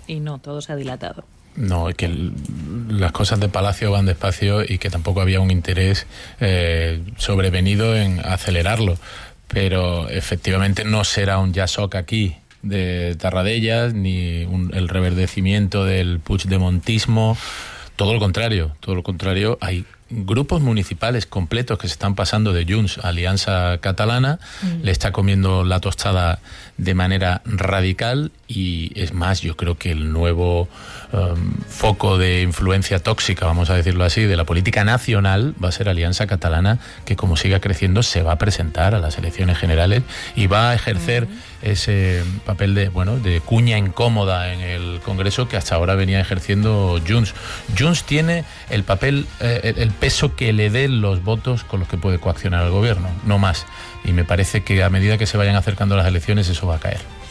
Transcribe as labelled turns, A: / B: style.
A: y no, todo se ha dilatado.
B: No, es que las cosas de Palacio van despacio y que tampoco había un interés sobrevenido en acelerarlo. Pero efectivamente no será un Yasok aquí de Tarradellas, ni el reverdecimiento del puigdemontismo. Todo lo contrario. Hay grupos municipales completos que se están pasando de Junts a Alianza Catalana, le está comiendo la tostada de manera radical y es más, yo creo que el nuevo foco de influencia tóxica, vamos a decirlo así, de la política nacional va a ser Alianza Catalana, que como siga creciendo se va a presentar a las elecciones generales y va a ejercer ese papel de cuña incómoda en el Congreso que hasta ahora venía ejerciendo Junts. Junts tiene el papel, el peso que le den los votos con los que puede coaccionar al gobierno, no más. Y me parece que a medida que se vayan acercando las elecciones eso va a caer.